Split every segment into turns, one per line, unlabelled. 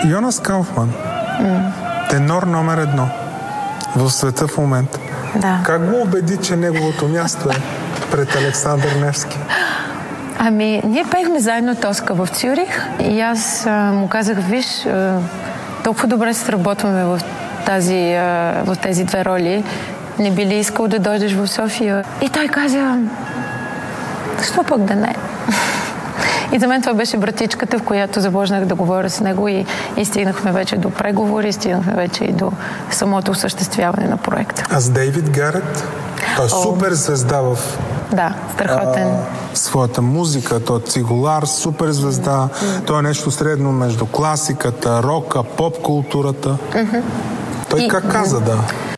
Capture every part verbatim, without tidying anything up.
Йонас Кауфман, mm. тенор номер едно в света в момента.
Да.
Как го убеди, че неговото място е пред Александър Невски?
Ами, ние пеехме заедно Тоска в Цюрих и аз а, му казах, виж, а, толкова добре се сработваме в, тази, а, в тези две роли. Не би ли искал да дойдеш в София? И той каза, защо пък да не? И за мен това беше вратичката, в която започнах да говоря с него и, и стигнахме вече до преговори, стигнахме вече и до самото осъществяване на проекта.
А с Дейвид Гарет? Той е О, супер звезда в
да, страхотен.
А, своята музика. Той е цигулар, супер звезда. Mm-hmm. Той е нещо средно между класиката, рока, поп-културата. Mm-hmm. Той и, как каза, да?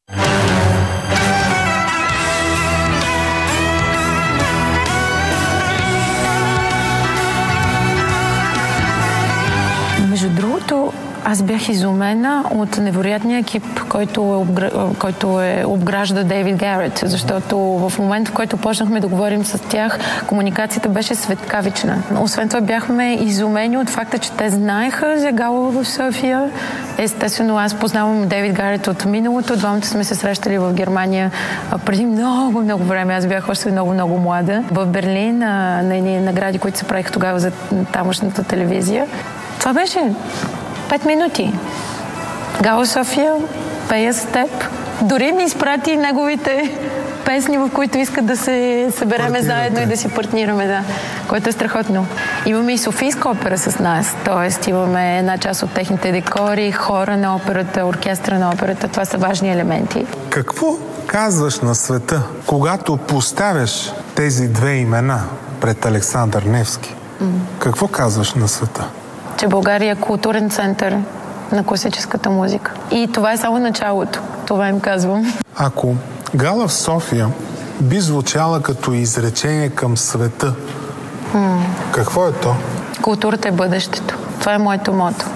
Между другото, аз бях изумена от невероятния екип, който е, обгр... който е обгражда Дейвид Гарет, защото в момента, в който почнахме да говорим с тях, комуникацията беше светкавична. Освен това бяхме изумени от факта, че те знаеха за Гала в София. Естествено, аз познавам Дейвид Гарет от миналото. Двамата сме се срещали в Германия преди много, много време. Аз бях още много, много млада. В Берлин, на едни награди, които се правиха тогава за тамошната телевизия. Това беше пет минути. Гала София, пея с теб. Дори ми изпрати неговите песни, в които искат да се събереме Партирате. заедно и да си партнираме, да. Което е страхотно. Имаме и Софийска опера с нас, т.е. имаме една част от техните декори, хора на операта, оркестра на операта. Това са важни елементи.
Какво казваш на света, когато поставяш тези две имена пред Александър Невски? Mm. Какво казваш на света?
Че България е културен център на класическата музика. И това е само началото. Това им казвам.
Ако Гала в София би звучала като изречение към света, hmm. какво е то?
Културата е бъдещето. Това е моето мото.